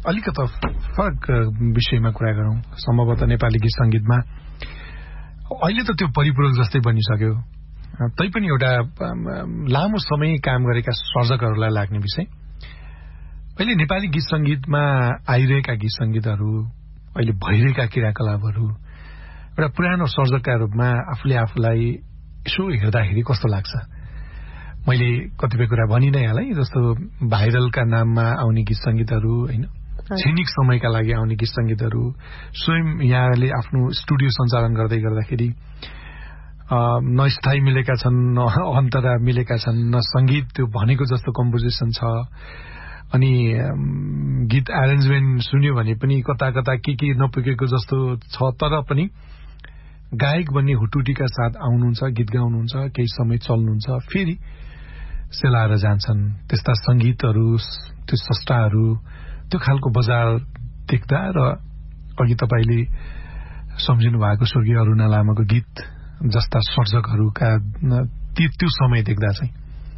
अलिकति फरक विषयमा कुरा गरौँ। सम्भवतः नेपाली गीत संगीतमा अहिले त त्यो परिपूरक जस्तै बनिसक्यो, तैपनि एउटा लामो समय काम गरेका सर्जकहरूलाई लाग्ने विषय, अहिले नेपाली गीत संगीतमा आइरहेका गीत संगीतहरू, अहिले भइरहेका क्रियाकलापहरू एउटा पुरानो सर्जकका रूपमा आफूले आफूलाई यसो हेर्दाखेरि कस्तो लाग्छ? मैले कतिपय कुरा भनि नै हालेँ, जस्तो भाइरलका नाममा आउने गीत संगीतहरू, होइन, क्षणिक समयका लागि आउने गीत संगीतहरू, स्वयं यहाँले आफ्नो स्टुडियो सञ्चालन गर्दाखेरि न स्थायी मिलेका छन्, न अन्तरा मिलेका छन्, न संगीत त्यो भनेको जस्तो कम्पोजिसन छ, अनि गीत एरेन्जमेन्ट सुन्यो भने पनि कता कता के नपुगेको जस्तो छ, तर पनि गायक बन्ने हुटुटीका साथ आउनुहुन्छ, गीत गाउनुहुन्छ, केही समय चल्नुहुन्छ, फेरि सेलाएर जान्छन्। त्यस्ता संगीतहरू, त्यो स्रष्टाहरू, त्यो खालको बजार देख्दा र अघि तपाईले सम्झिनु भएको स्वर्गीय अरुणा लामाको गीत जस्ता सर्जकहरूका त्यो समय देख्दा चाहिँ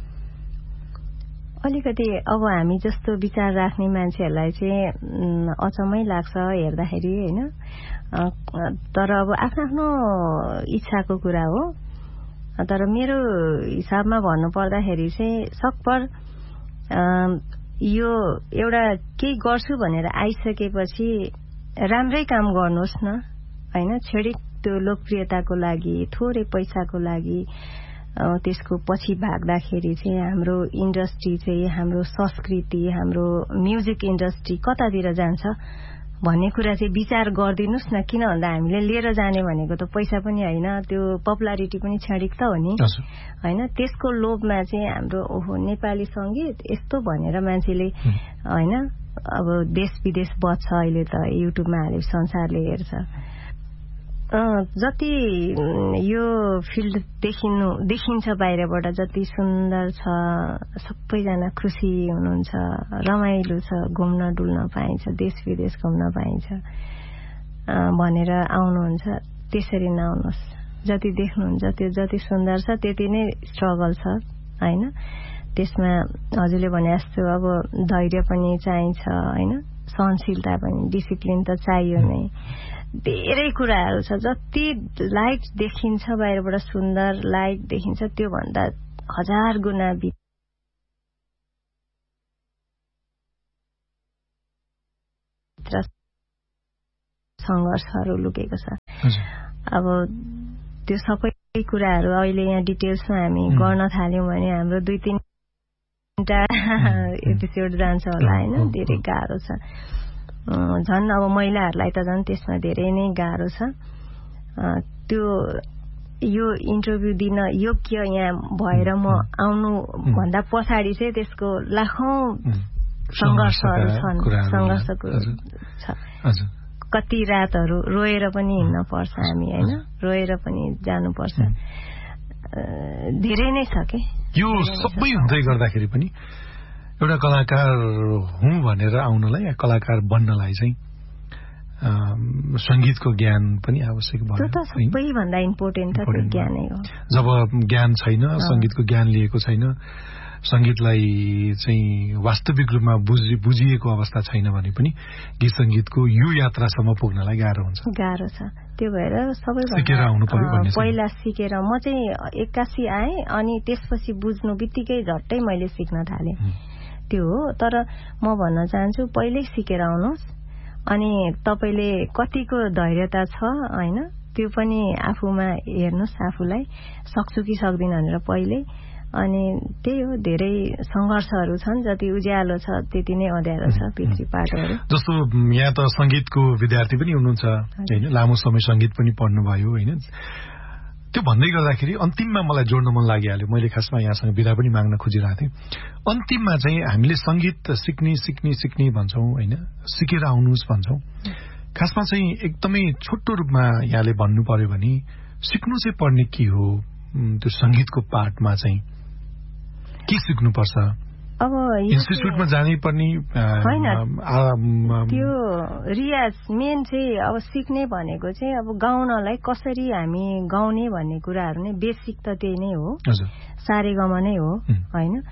अलिकति अब हामी जस्तो विचार राख्ने मान्छेहरूलाई चाहिँ अचम्मै लाग्छ हेर्दाखेरि, होइन। तर अब आफ्नो इच्छाको कुरा हो। तर मेरो हिसाबमा भन्नु पर्दाखेरि चाहिँ सकभर यो एउटा केही गर्छु भनेर आइसकेपछि राम्रै काम गर्नुहोस् न, होइन। छेडिक त्यो लोकप्रियताको लागि, थोरै पैसाको लागि त्यसको पछि भाग्दाखेरि चाहिँ हाम्रो इन्डस्ट्री चाहिँ, हाम्रो संस्कृति, हाम्रो म्युजिक इन्डस्ट्री कतातिर जान्छ भन्ने कुरा चाहिँ विचार गरिदिनुस् न। किन भन्दा हामीले लिएर जाने भनेको त पैसा पनि होइन, त्यो पपुलारिटी पनि क्षणिक त हो नि, होइन। त्यसको लोभमा चाहिँ हाम्रो ओहो नेपाली संगीत यस्तो भनेर मान्छेले, होइन, अब देश विदेश बज्छ। अहिले त युट्युबमा हाले संसारले हेर्छ। जति यो फिल्ड देखिन्छ बाहिरबाट, जति सुन्दर छ, सबैजना खुसी हुनुहुन्छ, रमाइलो छ, घुम्न डुल्न पाइन्छ, देश विदेश घुम्न पाइन्छ भनेर आउनुहुन्छ। त्यसरी नआउनुहोस्। जति देख्नुहुन्छ त्यो जति सुन्दर छ त्यति नै स्ट्रगल छ, होइन। त्यसमा हजुरले भने जस्तो अब धैर्य पनि चाहिन्छ, होइन, सहनशीलता पनि, डिसिप्लिन त चाहियो नै। धेरै कुराहरू छ। जति लाइट देखिन्छ बाहिरबाट सुन्दर लाइट देखिन्छ, त्यो भन्दा 1000 गुणा भित्र संघर्षहरू लुकेको छ। अब त्यो सबै कुराहरू अहिले यहाँ डिटेल्समा हामी गर्न थाल्यौं भने हाम्रो 2-3टा एपिसोड जान्छ होला, होइन। धेरै गाह्रो छ। झन् अब महिलाहरूलाई त झन् त्यसमा धेरै नै गाह्रो छ। त्यो यो इन्टरभ्यू दिन योग्य यहाँ भएर म आउनु भन्दा पछाडि चाहिँ त्यसको लाखौं संघर्षहरू छन्, संघर्षको छ। कति रातहरू रोएर पनि हिँड्न पर्छ हामी, होइन, रोएर पनि जानुपर्छ। धेरै नै छ के यो सबै हुँदै गर्दाखेरि पनि एउटा कलाकार हुँ भनेर आउनलाई या कलाकार बन्नलाई चाहिँ संगीतको ज्ञान पनि आवश्यक भयो। त्यो त सबैभन्दा इम्पोर्टेन्ट त त्यो ज्ञानै हो। जब ज्ञान छैन, संगीतको ज्ञान लिएको छैन, संगीतलाई चाहिँ वास्तविक रूपमा बुझिएको अवस्था छैन भने पनि गीत संगीतको यो यात्रासम्म पुग्नलाई गाह्रो हुन्छ। गाह्रो छ। त्यो भएर सबैभन्दा सिकेर आउनु पर्यो भन्ने पहिला सिकेर म चाहिँ 81 आएँ, अनि त्यसपछि बुझ्नु बित्तिकै झट्टै मैले सिक्न थालेँ। त्यो हो। तर म भन्न चाहन्छु पहिल्यै सिकेर आउनुहोस्, अनि तपाईले कतिको धैर्यता छ, होइन, त्यो पनि आफूमा हेर्नुहोस्, आफूलाई सक्छु कि सक्दिन भनेर पहिल्यै। अनि त्यही हो, धेरै संघर्षहरू छन्। जति उज्यालो छ त्यति नै अँध्यारो छ भित्री पाटोहरू। जस्तो यहाँ त संगीतको विद्यार्थी पनि हुनुहुन्छ, होइन, लामो समय संगीत पनि पढ्नुभयो, होइन। त्यो भन्दै गर्दाखेरि अन्तिममा मलाई जोड्न मन लागिहाल्यो। मैले खासमा यहाँसँग बिदा पनि माग्न खोजिरहेको थिएँ। अन्तिममा चाहिँ हामीले संगीत सिक्ने भन्छौँ, होइन, सिकेर आउनुहोस् भन्छौँ। खासमा चाहिँ एकदमै छोटो रूपमा यहाँले भन्नु पर्यो भने सिक्नु चाहिँ पर्ने के हो? त्यो संगीतको पार्टमा चाहिँ के सिक्नुपर्छ? अब इन्स्टिट्युटमा जानै पर्ने होइन, त्यो रियाज मेन चाहिँ अब सिक्ने भनेको चाहिँ अब गाउनलाई कसरी हामी गाउने भन्ने कुराहरू नै बेसिक त त्यही नै हो। सारेगम नै हो, होइन।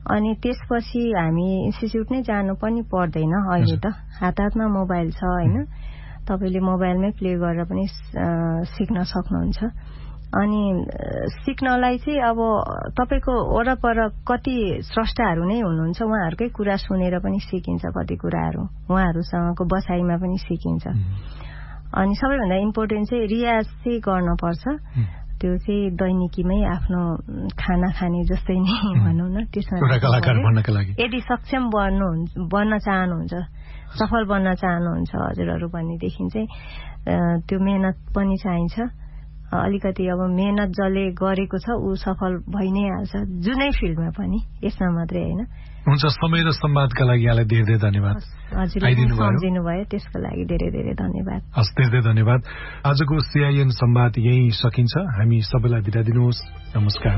अनि त्यसपछि हामी इन्स्टिच्युट नै जानु पनि पर्दैन अहिले त हातमा मोबाइल छ हैन तपाईले मोबाइलमै प्ले गरेर पनि सिक्न सक्नुहुन्छ अनि सिक्नलाई चाहिँ अब तपाईको वरपर कति स्रष्टाहरू नै हुनुहुन्छ उहाँहरुकै कुरा सुनेर पनि सिकिन्छ कति कुराहरू उहाँहरुसँगको बसाइमा पनि सिकिन्छ अनि सबैभन्दा इम्पोर्टेन्ट चाहिँ रियाज चाहिँ गर्न पर्छ त्यो चाहिँ दैनिकीमै आफ्नो खाना खाने जस्तै नै भनौं न त्यसमा एउटा कलाकार बन्नका लागि यदि सक्षम बन्न चाहनुहुन्छ सफल बन्न चाहनुहुन्छ हजुरहरु भनेदेखि चाहिँ त्यो मेहनत पनि चाहिन्छ अलिकति अब मेहनत जसले गरेको छ उ सफल भइ नै हाल्छ जुनै फिल्डमा पनि यसमा मात्रै हैन हुन्छ समय र संवादका लागि यहाँलाई धेरै धेरै धन्यवाद हजुरले सम्झिनु भयो त्यसको लागि धेरै धेरै धन्यवाद हस् धेरै धेरै धन्यवाद आजको सीआईएन संवाद यही सकिन्छ हामी सबैलाई बिदा दिनुहोस् नमस्कार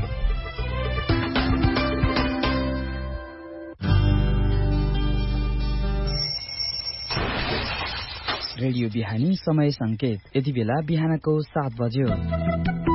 रेडियो बिहानी समय संकेत यति बेला बिहानको 7 बज्यो